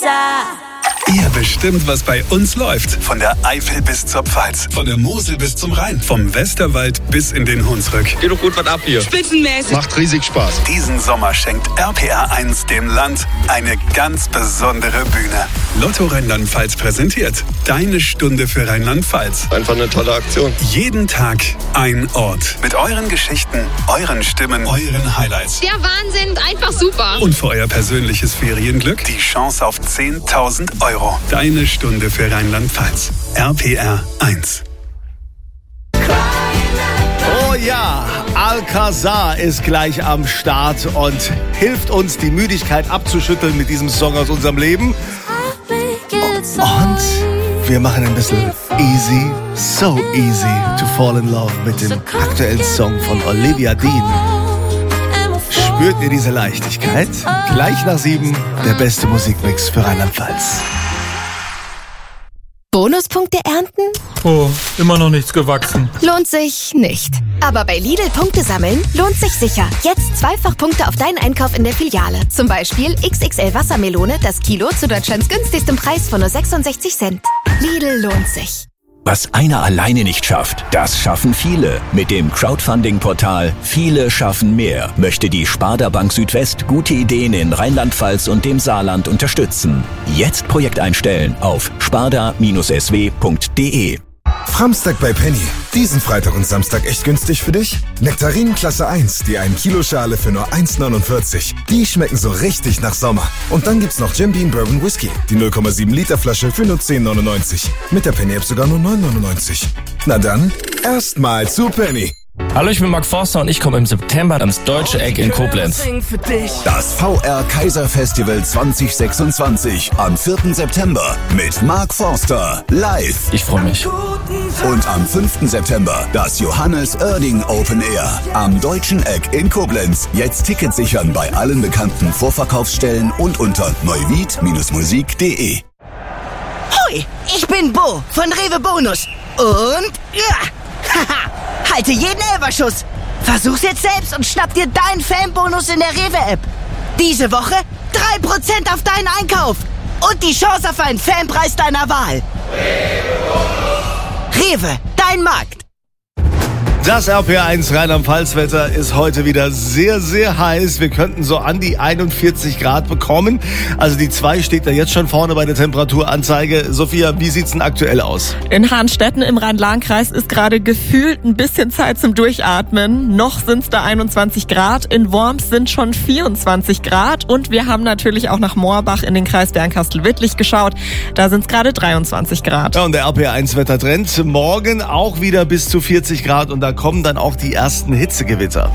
Ihr bestimmt, was bei uns läuft. Von der Eifel bis zur Pfalz. Von der Mosel bis zum Rhein. Vom Westerwald bis in den Hunsrück. Geht doch gut was ab hier. Spitzenmäßig. Macht riesig Spaß. Diesen Sommer schenkt RPR1 dem Land eine ganz besondere Bühne. Lotto Rheinland-Pfalz präsentiert Deine Stunde für Rheinland-Pfalz. Einfach eine tolle Aktion. Jeden Tag ein Ort. Mit euren Geschichten, euren Stimmen, euren Highlights. Der Wahnsinn, einfach super. Und für euer persönliches Ferienglück die Chance auf 10.000 €. Deine Stunde für Rheinland-Pfalz. RPR1. Oh ja, Alcazar ist gleich am Start und hilft uns, die Müdigkeit abzuschütteln mit diesem Song aus unserem Leben. Und wir machen ein bisschen easy, so easy to fall in love mit dem aktuellen Song von Olivia Dean. Spürt ihr diese Leichtigkeit? Gleich nach 7 der beste Musikmix für Rheinland-Pfalz. Bonuspunkte ernten? Oh, immer noch nichts gewachsen. Lohnt sich nicht. Aber bei Lidl Punkte sammeln lohnt sich sicher. Jetzt zweifach Punkte auf deinen Einkauf in der Filiale. Zum Beispiel XXL Wassermelone, das Kilo zu Deutschlands günstigstem Preis von nur 66 Cent. Lidl lohnt sich. Was einer alleine nicht schafft, das schaffen viele. Mit dem Crowdfunding-Portal Viele schaffen mehr möchte die Sparda Bank Südwest gute Ideen in Rheinland-Pfalz und dem Saarland unterstützen. Jetzt Projekt einstellen auf sparda-sw.de. Framstag bei Penny. Diesen Freitag und Samstag echt günstig für dich? Nektarinen Klasse 1, die 1 Kilo Schale für nur 1,49. Die schmecken so richtig nach Sommer. Und dann gibt's noch Jim Beam Bourbon Whisky, die 0,7 Liter Flasche für nur 10,99. Mit der Penny App sogar nur 9,99. Na dann, erstmal zu Penny. Hallo, ich bin Mark Forster und ich komme im September ans Deutsche Eck in Koblenz. Das VR Kaiser Festival 2026 am 4. September mit Mark Forster live. Ich freue mich. Und am 5. September das Johannes Oerding Open Air am Deutschen Eck in Koblenz. Jetzt Tickets sichern bei allen bekannten Vorverkaufsstellen und unter neuwied-musik.de. Hoi, ich bin Bo von Rewe Bonus. Und ja, haha. Halte jeden Elferschuss. Versuch's jetzt selbst und schnapp dir deinen Fanbonus in der Rewe-App. Diese Woche 3% auf deinen Einkauf. Und die Chance auf einen Fanpreis deiner Wahl. Rewe, dein Markt. Das RPR1 Rheinland-Pfalz-Wetter ist heute wieder sehr, sehr heiß. Wir könnten so an die 41 Grad bekommen. Also die 2 steht da jetzt schon vorne bei der Temperaturanzeige. Sophia, wie sieht's denn aktuell aus? In Hahnstetten im Rhein-Lahn-Kreis ist gerade gefühlt ein bisschen Zeit zum Durchatmen. Noch sind's da 21 Grad. In Worms sind schon 24 Grad. Und wir haben natürlich auch nach Moorbach in den Kreis Bernkastel-Wittlich geschaut. Da sind's gerade 23 Grad. Ja, und der RPR1-Wettertrend. Morgen auch wieder bis zu 40 Grad und da kommen dann auch die ersten Hitzegewitter.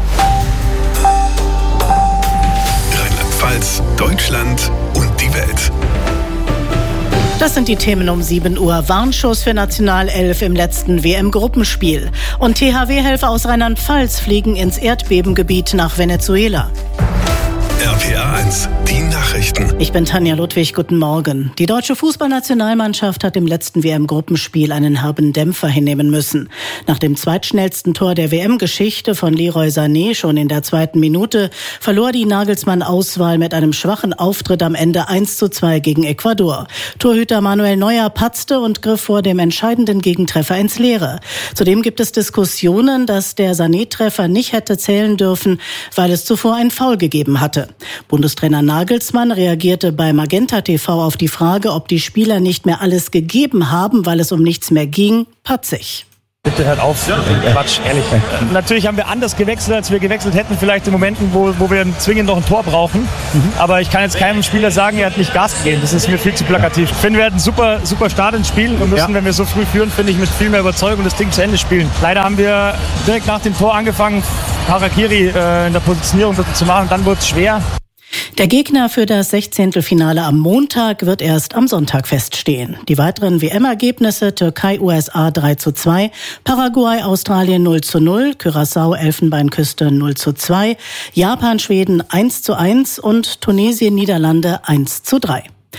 Rheinland-Pfalz, Deutschland und die Welt. Das sind die Themen um 7 Uhr. Warnschuss für Nationalelf im letzten WM-Gruppenspiel. Und THW-Helfer aus Rheinland-Pfalz fliegen ins Erdbebengebiet nach Venezuela. RPR1, die Nachrichten. Ich bin Tanja Ludwig, guten Morgen. Die deutsche Fußballnationalmannschaft hat im letzten WM-Gruppenspiel einen herben Dämpfer hinnehmen müssen. Nach dem zweitschnellsten Tor der WM-Geschichte von Leroy Sané schon in der 2. Minute verlor die Nagelsmann-Auswahl mit einem schwachen Auftritt am Ende 1:2 gegen Ecuador. Torhüter Manuel Neuer patzte und griff vor dem entscheidenden Gegentreffer ins Leere. Zudem gibt es Diskussionen, dass der Sané-Treffer nicht hätte zählen dürfen, weil es zuvor ein Foul gegeben hatte. Bundestrainer Nagelsmann reagierte bei Magenta TV auf die Frage, ob die Spieler nicht mehr alles gegeben haben, weil es um nichts mehr ging, patzig. Bitte hört auf, Quatsch, ehrlich. Natürlich haben wir anders gewechselt, als wir gewechselt hätten, vielleicht in Momenten, wo wir zwingend noch ein Tor brauchen. Aber ich kann jetzt keinem Spieler sagen, er hat nicht Gas gegeben. Das ist mir viel zu plakativ. Ich finde, wir hatten einen super Start ins Spiel und müssen, wenn wir so früh führen, finde ich, mit viel mehr Überzeugung das Ding zu Ende spielen. Leider haben wir direkt nach dem Tor angefangen, Harakiri in der Positionierung zu machen. Dann wurde es schwer. Der Gegner für das 16. Finale am Montag wird erst am Sonntag feststehen. Die weiteren WM-Ergebnisse: Türkei, USA 3:2, Paraguay, Australien 0:0, Curaçao, Elfenbeinküste 0:2, Japan, Schweden 1:1 und Tunesien, Niederlande 1:3.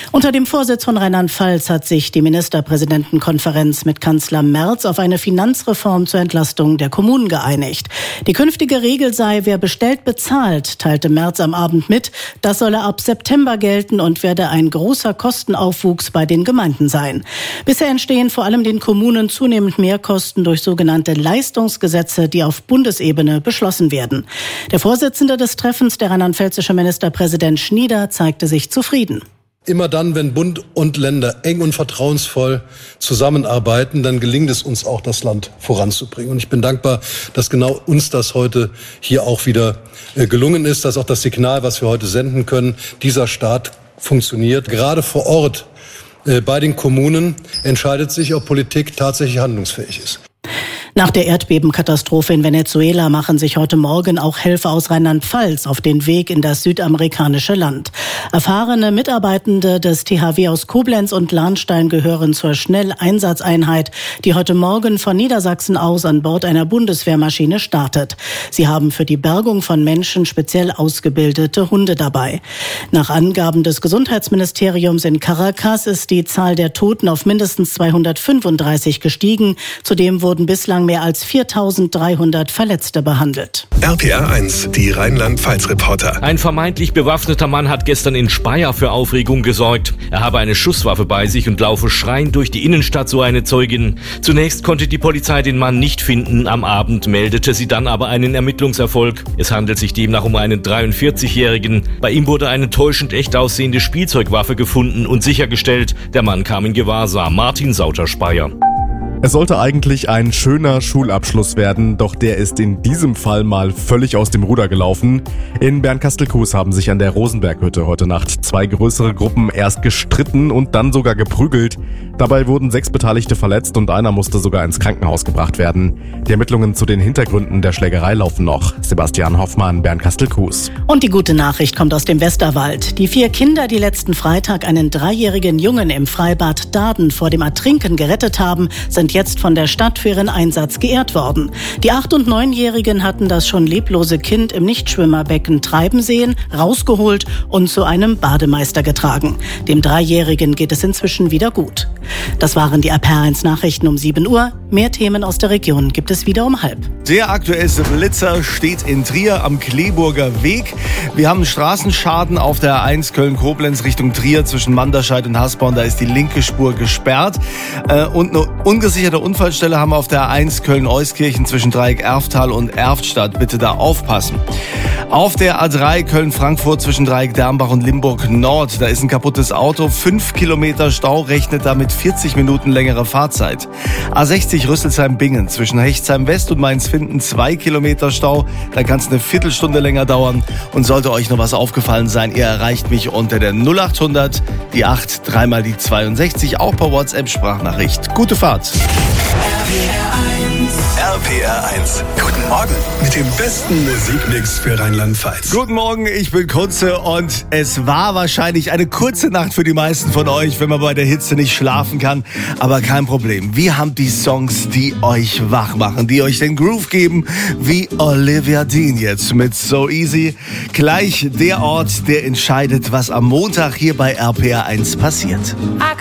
Unter dem Vorsitz von Rheinland-Pfalz hat sich die Ministerpräsidentenkonferenz mit Kanzler Merz auf eine Finanzreform zur Entlastung der Kommunen geeinigt. Die künftige Regel sei, wer bestellt, bezahlt, teilte Merz am Abend mit. Das solle ab September gelten und werde ein großer Kostenaufwuchs bei den Gemeinden sein. Bisher entstehen vor allem den Kommunen zunehmend Mehrkosten durch sogenannte Leistungsgesetze, die auf Bundesebene beschlossen werden. Der Vorsitzende des Treffens, der rheinland-pfälzische Ministerpräsident Schnieder, zeigte sich zufrieden. Immer dann, wenn Bund und Länder eng und vertrauensvoll zusammenarbeiten, dann gelingt es uns auch, das Land voranzubringen. Und ich bin dankbar, dass genau uns das heute hier auch wieder gelungen ist, dass auch das Signal, was wir heute senden können, dieser Staat funktioniert. Gerade vor Ort bei den Kommunen entscheidet sich, ob Politik tatsächlich handlungsfähig ist. Nach der Erdbebenkatastrophe in Venezuela machen sich heute Morgen auch Helfer aus Rheinland-Pfalz auf den Weg in das südamerikanische Land. Erfahrene Mitarbeitende des THW aus Koblenz und Lahnstein gehören zur Schnelleinsatzeinheit, die heute Morgen von Niedersachsen aus an Bord einer Bundeswehrmaschine startet. Sie haben für die Bergung von Menschen speziell ausgebildete Hunde dabei. Nach Angaben des Gesundheitsministeriums in Caracas ist die Zahl der Toten auf mindestens 235 gestiegen. Zudem wurden bislang mehr als 4.300 Verletzte behandelt. RPA 1, die Rheinland-Pfalz-Reporter. Ein vermeintlich bewaffneter Mann hat gestern in Speyer für Aufregung gesorgt. Er habe eine Schusswaffe bei sich und laufe schreiend durch die Innenstadt, so eine Zeugin. Zunächst konnte die Polizei den Mann nicht finden. Am Abend meldete sie dann aber einen Ermittlungserfolg. Es handelt sich demnach um einen 43-Jährigen. Bei ihm wurde eine täuschend echt aussehende Spielzeugwaffe gefunden und sichergestellt. Der Mann kam in Gewahrsam. Martin Sauter, Speyer. Es sollte eigentlich ein schöner Schulabschluss werden, doch der ist in diesem Fall mal völlig aus dem Ruder gelaufen. In Bernkastel-Kues haben sich an der Rosenberghütte heute Nacht 2 größere Gruppen erst gestritten und dann sogar geprügelt. Dabei wurden 6 Beteiligte verletzt und einer musste sogar ins Krankenhaus gebracht werden. Die Ermittlungen zu den Hintergründen der Schlägerei laufen noch. Sebastian Hoffmann, Bernkastel-Kues. Und die gute Nachricht kommt aus dem Westerwald. Die 4 Kinder, die letzten Freitag einen 3-jährigen Jungen im Freibad Daden vor dem Ertrinken gerettet haben, sind jetzt von der Stadt für ihren Einsatz geehrt worden. Die 8- und 9-Jährigen hatten das schon leblose Kind im Nichtschwimmerbecken treiben sehen, rausgeholt und zu einem Bademeister getragen. Dem 3-Jährigen geht es inzwischen wieder gut. Das waren die RPA 1 Nachrichten um 7 Uhr. Mehr Themen aus der Region gibt es wieder um 12:30. Der aktuellste Blitzer steht in Trier am Kleeburger Weg. Wir haben Straßenschaden auf der A1 Köln-Koblenz Richtung Trier zwischen Manderscheid und Hasborn. Da ist die linke Spur gesperrt. Und eine ungesicherte Unfallstelle haben wir auf der A1 Köln-Euskirchen zwischen Dreieck Erftal und Erftstadt. Bitte da aufpassen. Auf der A3 Köln-Frankfurt zwischen Dreieck Dermbach und Limburg Nord. Da ist ein kaputtes Auto. 5 Kilometer Stau, rechnet damit 40 Minuten längere Fahrzeit. A60 Rüsselsheim-Bingen zwischen Hechtsheim West und Mainz-Finden 2 Kilometer Stau. Da kann es eine Viertelstunde länger dauern. Und sollte euch noch was aufgefallen sein, ihr erreicht mich unter der 0800, die 8, 3 die 62, auch per WhatsApp-Sprachnachricht. Gute Fahrt. RPR 1. Guten Morgen mit dem besten Musikmix für Rheinland-Pfalz. Guten Morgen, ich bin Kunze und es war wahrscheinlich eine kurze Nacht für die meisten von euch, wenn man bei der Hitze nicht schlafen kann. Aber kein Problem. Wir haben die Songs, die euch wach machen, die euch den Groove geben, wie Olivia Dean jetzt mit So Easy. Gleich der Ort, der entscheidet, was am Montag hier bei RPR 1 passiert.